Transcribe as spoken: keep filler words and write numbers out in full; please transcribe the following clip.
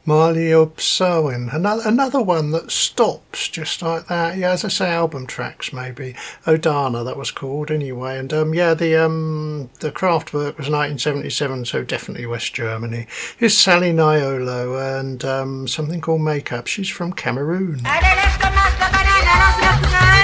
Marley Obsowen, another another one that stops just like that. Yeah, as I say, album tracks maybe. Odana, that was called anyway. And um, yeah, the um, the Kraftwerk was nineteen seventy-seven, so definitely West Germany. Here's Sally Niolo and um, something called Makeup. She's from Cameroon.